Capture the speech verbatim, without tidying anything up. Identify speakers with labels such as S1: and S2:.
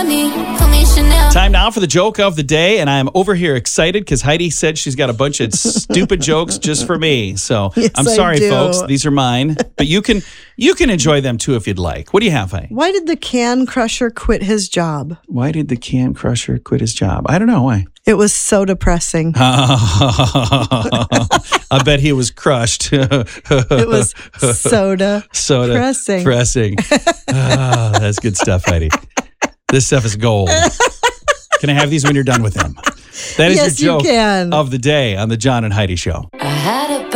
S1: money, call me Chanel.
S2: Time now for the joke of the day, and I'm over here excited because Heidi said she's got a bunch of stupid jokes just for me. So
S3: Yes,
S2: I'm
S3: I
S2: sorry,
S3: do.
S2: folks. These are mine, but you can you can enjoy them too if you'd like. What do you have, Heidi?
S3: Why did the can crusher quit his job?
S2: Why did the can crusher quit his job? I don't know why.
S3: It was so depressing.
S2: I bet he was crushed.
S3: It was soda
S2: Soda
S3: pressing.
S2: pressing. Oh, that's good stuff, Heidi. This stuff is gold. Can I have these when you're done with them? That is
S3: Yes,
S2: your
S3: you
S2: joke
S3: can.
S2: of the day on the John and Heidi Show.
S1: I had a